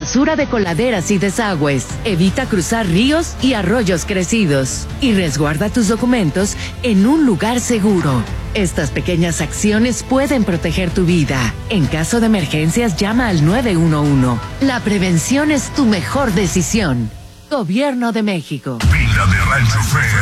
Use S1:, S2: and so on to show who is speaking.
S1: clausura de coladeras y desagües. Evita cruzar ríos y arroyos crecidos. Y resguarda tus documentos en un lugar seguro. Estas pequeñas acciones pueden proteger tu vida. En caso de emergencias, llama al 911. La prevención es tu mejor decisión. Gobierno de México.
S2: Pila de Rancho Fred.